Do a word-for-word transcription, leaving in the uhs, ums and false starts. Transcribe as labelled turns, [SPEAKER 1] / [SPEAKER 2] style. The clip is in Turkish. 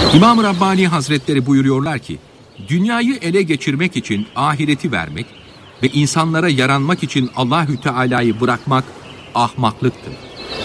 [SPEAKER 1] İmam-ı Rabbani Hazretleri buyuruyorlar ki, dünyayı ele geçirmek için ahireti vermek ve insanlara yaranmak için Allahü Teala'yı bırakmak ahmaklıktır.